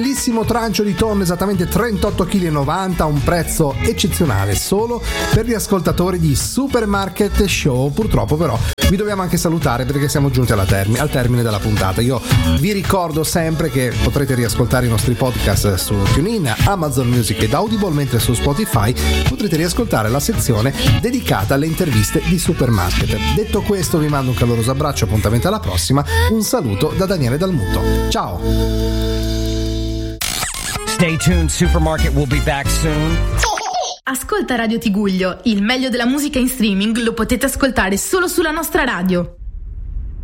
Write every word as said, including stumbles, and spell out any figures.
Bellissimo trancio di tonno, esattamente trentotto virgola novanta kg, un prezzo eccezionale solo per gli ascoltatori di Supermarket Show. Purtroppo però vi dobbiamo anche salutare perché siamo giunti alla termine, al termine della puntata. Io vi ricordo sempre che potrete riascoltare i nostri podcast su TuneIn, Amazon Music ed Audible, mentre su Spotify potrete riascoltare la sezione dedicata alle interviste di Supermarket. Detto questo, vi mando un caloroso abbraccio, appuntamento alla prossima, un saluto da Daniele Dalmuto. Ciao! Stay tuned, Supermarket will be back soon. Ascolta Radio Tiguglio, il meglio della musica in streaming lo potete ascoltare solo sulla nostra radio.